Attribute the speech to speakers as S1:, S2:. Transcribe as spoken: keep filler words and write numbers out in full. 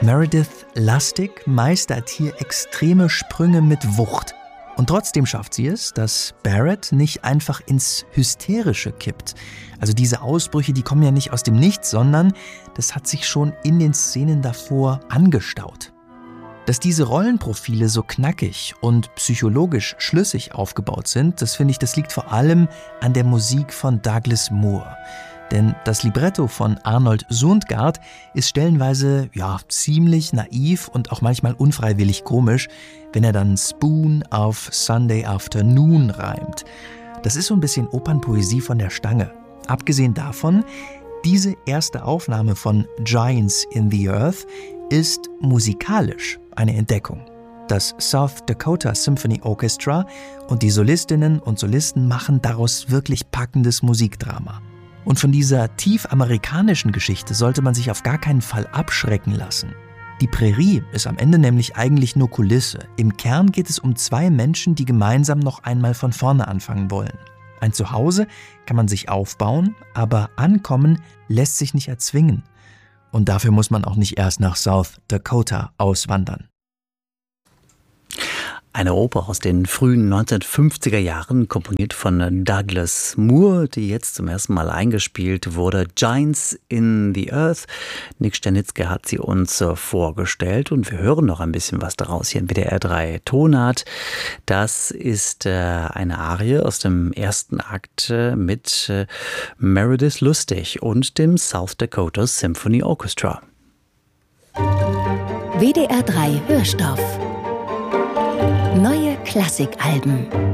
S1: Meredith Lustig meistert hier extreme Sprünge mit Wucht. Und trotzdem schafft sie es, dass Barrett nicht einfach ins Hysterische kippt. Also diese Ausbrüche, die kommen ja nicht aus dem Nichts, sondern das hat sich schon in den Szenen davor angestaut. Dass diese Rollenprofile so knackig und psychologisch schlüssig aufgebaut sind, das finde ich, das liegt vor allem an der Musik von Douglas Moore. Denn das Libretto von Arnold Sundgaard ist stellenweise ja ziemlich naiv und auch manchmal unfreiwillig komisch, wenn er dann Spoon auf Sunday Afternoon reimt. Das ist so ein bisschen Opernpoesie von der Stange. Abgesehen davon, diese erste Aufnahme von Giants in the Earth ist musikalisch eine Entdeckung. Das South Dakota Symphony Orchestra und die Solistinnen und Solisten machen daraus wirklich packendes Musikdrama. Und von dieser tief amerikanischen Geschichte sollte man sich auf gar keinen Fall abschrecken lassen. Die Prärie ist am Ende nämlich eigentlich nur Kulisse. Im Kern geht es um zwei Menschen, die gemeinsam noch einmal von vorne anfangen wollen. Ein Zuhause kann man sich aufbauen, aber ankommen lässt sich nicht erzwingen. Und dafür muss man auch nicht erst nach South Dakota auswandern.
S2: Eine Oper aus den frühen neunzehnhundertfünfziger Jahren, komponiert von Douglas Moore, die jetzt zum ersten Mal eingespielt wurde. Giants in the Earth. Nick Sternitzky hat sie uns vorgestellt und wir hören noch ein bisschen was daraus hier in W D R drei Tonart. Das ist äh, eine Arie aus dem ersten Akt äh, mit äh, Meredith Lustig und dem South Dakota Symphony Orchestra.
S3: W D R drei Hörstoff. Neue Klassikalben.